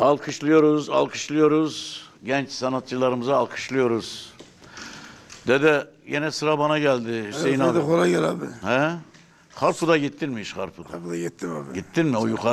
Alkışlıyoruz, alkışlıyoruz. Genç sanatçılarımızı alkışlıyoruz. Dede yine sıra bana geldi Hüseyin Evet, abi. hadi kolay gel abi. He? Harpu'da gittin mi hiç Harpu'da? Abi de gittim abi. Gittin mi o yukarı?